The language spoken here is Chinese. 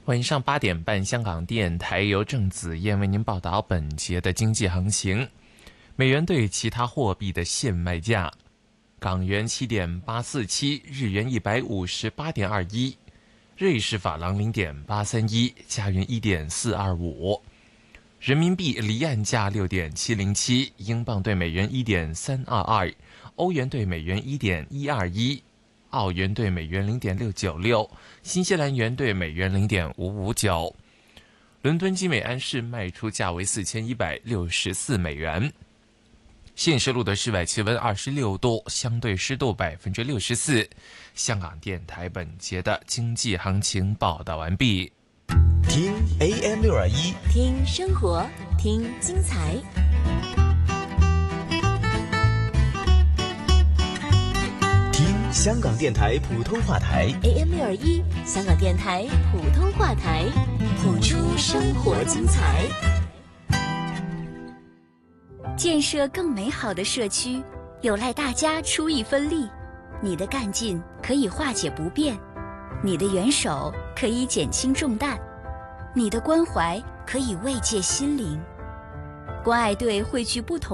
晚上8点半，香港电台由郑子燕为您报道本节的经济行情。美元对其他货币的现卖价：港元7.847，日元158.21，瑞士法郎0.831，加元1.425，人民币离岸价6.707，英镑对美元1.322，欧元对美元1.121。澳元兑美元0.696，新西兰元兑美元0.559。伦敦金每安士卖出价为4164美元。现时录的室外气温26度，相对湿度64%。香港电台本节的经济行情报道完毕。 听 AM621， 听生活，听精彩。 香港电台普通话台 AM621，香港电台普通话台，谱出生活精彩。 建设更美好的社区，有赖大家出一分力。你的干劲可以化解不便，你的援手可以减轻重担，你的关怀可以慰藉心灵。关爱队汇聚不同